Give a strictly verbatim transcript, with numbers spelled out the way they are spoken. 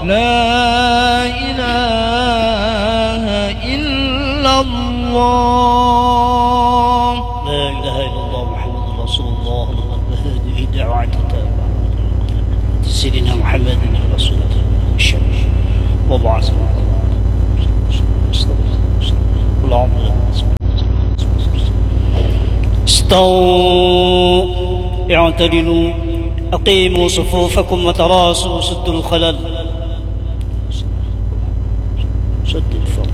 لا إله إلا الله لا إله إلا الله محمد رسول الله هذه دعوة سيدنا محمد رسول الله الشريف وبعث استووا اعتدلوا أقيموا صفوفكم وتراصوا سدوا الخلل سد الفضل